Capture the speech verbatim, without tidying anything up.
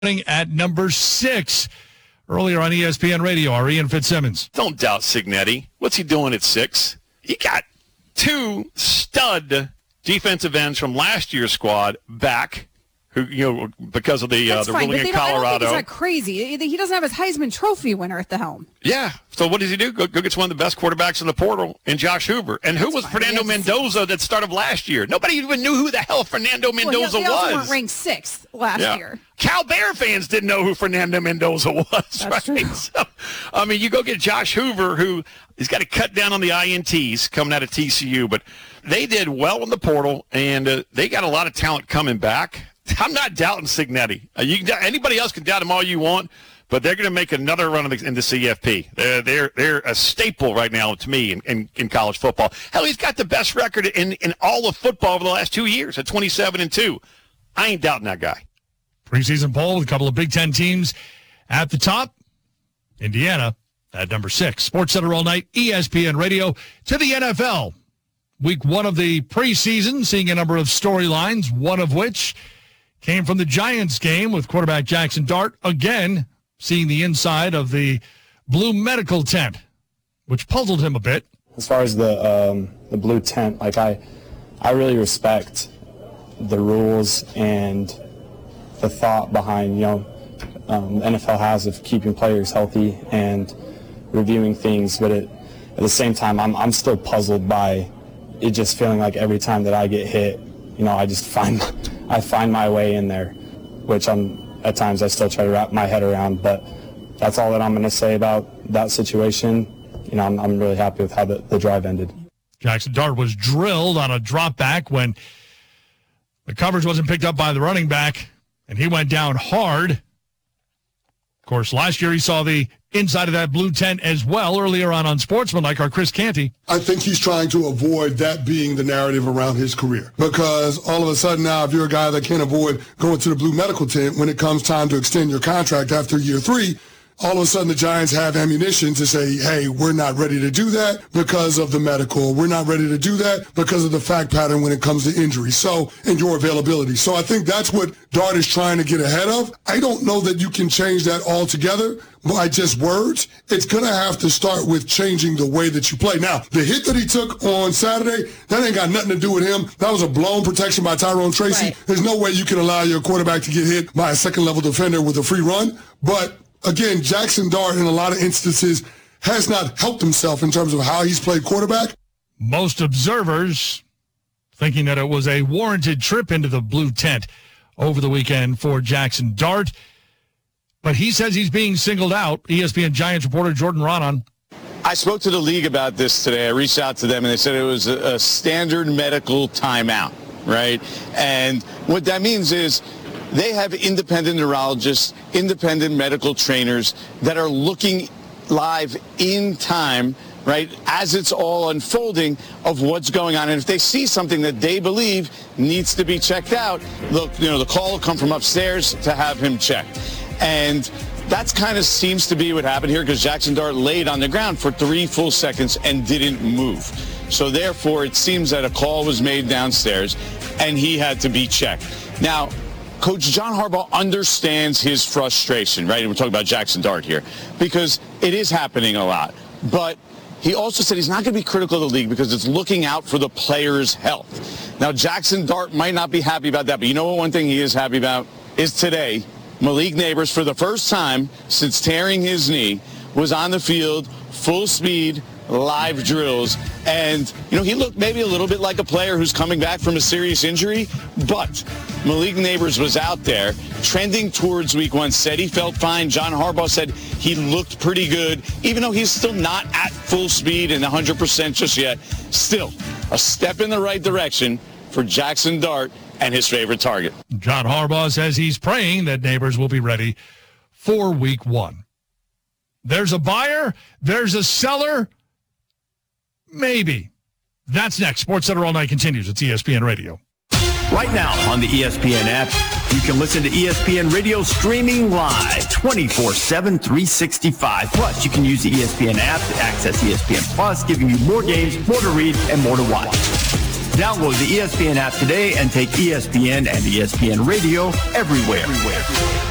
At number six, earlier on E S P N Radio, our Ian Fitzsimmons. Don't doubt Cignetti. What's he doing at six? He got two stud defensive ends from last year's squad back, who you know because of the uh, the fine, ruling in Colorado. Colorado. I don't think it's not crazy. He doesn't have his Heisman Trophy winner at the helm. Yeah. So what does he do? Go, go gets one of the best quarterbacks in the portal in Josh Hoover. And who was fine. Fernando Mendoza that started last year? Nobody even knew who the hell Fernando Mendoza well, he, he also was. weren't ranked sixth last yeah. year. Cal Bear fans didn't know who Fernando Mendoza was. That's right? true. So, I mean, you go get Josh Hoover, who he's got to cut down on the I N Ts coming out of T C U, but they did well in the portal, and uh, they got a lot of talent coming back. I'm not doubting Cignetti. Uh, you can, anybody else can doubt him all you want, but they're going to make another run in the, in the C F P. They're, they're they're a staple right now to me in, in, in college football. Hell, he's got the best record in, in all of football over the last two years at twenty-seven and two. I ain't doubting that guy. Preseason poll with a couple of Big Ten teams at the top. Indiana at number six. Sports Center all night, E S P N Radio. To the N F L. Week one of the preseason, seeing a number of storylines, one of which came from the Giants game with quarterback Jackson Dart, again, seeing the inside of the blue medical tent, which puzzled him a bit. As far as the um, the blue tent, like I, I really respect the rules and the thought behind, you know, um, the N F L has of keeping players healthy and reviewing things, but it, at the same time, I'm I'm still puzzled by it just feeling like every time that I get hit, you know, I just find I find my way in there, which I'm at times I still try to wrap my head around. But that's all that I'm going to say about that situation. You know, I'm, I'm really happy with how the, the drive ended. Jackson Dart was drilled on a drop back when the coverage wasn't picked up by the running back, and he went down hard. Of course, last year he saw the inside of that blue tent as well earlier on on Sportsmanlike, our Chris Canty. I think he's trying to avoid that being the narrative around his career, because all of a sudden now, if you're a guy that can't avoid going to the blue medical tent when it comes time to extend your contract after year three, all of a sudden the Giants have ammunition to say, hey, we're not ready to do that because of the medical. We're not ready to do that because of the fact pattern when it comes to injury. So, and your availability. So I think that's what Dart is trying to get ahead of. I don't know that you can change that altogether by just words. It's going to have to start with changing the way that you play. Now, the hit that he took on Saturday, that ain't got nothing to do with him. That was a blown protection by Tyrone Tracy. Right. There's no way you can allow your quarterback to get hit by a second-level defender with a free run. But again, Jackson Dart, in a lot of instances, has not helped himself in terms of how he's played quarterback. Most observers thinking that it was a warranted trip into the blue tent over the weekend for Jackson Dart. But he says he's being singled out. E S P N Giants reporter Jordan Raanan. I spoke to the league about this today. I reached out to them, and they said it was a, a standard medical timeout, right? And what that means is they have independent neurologists, independent medical trainers that are looking live in time, right, as it's all unfolding of what's going on. And if they see something that they believe needs to be checked out, look, you know, the call will come from upstairs to have him checked. And that's kind of seems to be what happened here, because Jackson Dart laid on the ground for three full seconds and didn't move. So therefore, it seems that a call was made downstairs and he had to be checked. Now, Coach John Harbaugh understands his frustration, right? And we're talking about Jackson Dart here, because it is happening a lot. But he also said he's not going to be critical of the league because it's looking out for the player's health. Now, Jackson Dart might not be happy about that, but you know what one thing he is happy about is today, Malik Neighbors, for the first time since tearing his knee, was on the field, full speed, live drills. And, you know, he looked maybe a little bit like a player who's coming back from a serious injury, but Malik Neighbors was out there trending towards week one, said he felt fine. John Harbaugh said he looked pretty good, even though he's still not at full speed and one hundred percent just yet. Still, a step in the right direction for Jackson Dart and his favorite target. John Harbaugh says he's praying that Neighbors will be ready for week one. There's a buyer, there's a seller, maybe. That's next. Sports Center All Night continues. It's E S P N Radio. Right now on the E S P N app, you can listen to E S P N Radio streaming live twenty-four seven, three sixty-five. Plus, you can use the E S P N app to access E S P N Plus, giving you more games, more to read, and more to watch. Download the E S P N app today and take E S P N and E S P N Radio everywhere. everywhere.